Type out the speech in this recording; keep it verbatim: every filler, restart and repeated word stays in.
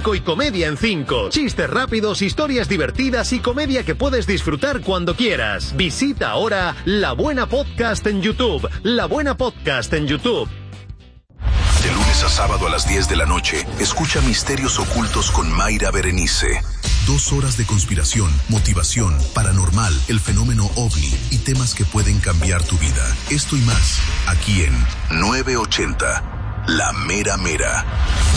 cinco y comedia en cinco. Chistes rápidos, historias divertidas y comedia que puedes disfrutar cuando quieras. Visita ahora La Buena Podcast en YouTube. La Buena Podcast en YouTube. De lunes a sábado a las diez de la noche, escucha Misterios Ocultos con Mayra Berenice. Dos horas de conspiración, motivación, paranormal, el fenómeno ovni y temas que pueden cambiar tu vida. Esto y más, aquí en nueve ochenta, La Mera Mera.